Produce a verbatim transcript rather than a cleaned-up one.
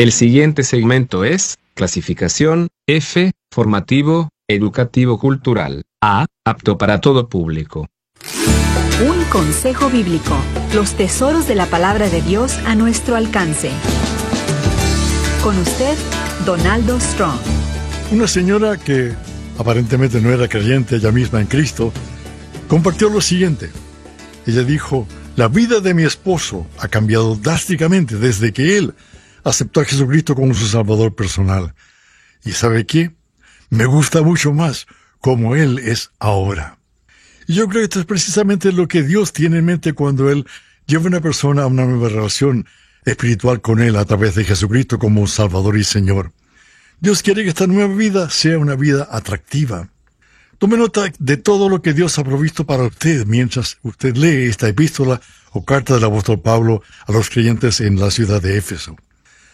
El siguiente segmento es clasificación F, formativo, educativo cultural. A, apto para todo público. Un consejo bíblico. Los tesoros de la palabra de Dios a nuestro alcance. Con usted, Donaldo Strong. Una señora que aparentemente no era creyente ella misma en Cristo, compartió lo siguiente. Ella dijo: la vida de mi esposo ha cambiado drásticamente desde que él aceptó a Jesucristo como su Salvador personal. ¿Y sabe qué? Me gusta mucho más como Él es ahora. Y yo creo que esto es precisamente lo que Dios tiene en mente cuando Él lleva a una persona a una nueva relación espiritual con Él a través de Jesucristo como Salvador y Señor. Dios quiere que esta nueva vida sea una vida atractiva. Tome nota de todo lo que Dios ha provisto para usted mientras usted lee esta epístola o carta del apóstol Pablo a los creyentes en la ciudad de Éfeso.